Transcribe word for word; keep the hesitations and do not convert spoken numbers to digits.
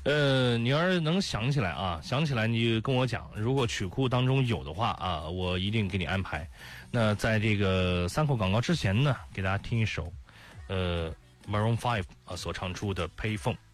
呃，你要是能想起来啊，想起来你就跟我讲，如果曲库当中有的话啊，我一定给你安排。那在这个三口广告之前呢，给大家听一首，呃 ，Maroon Five 啊所唱出的《Payphone》。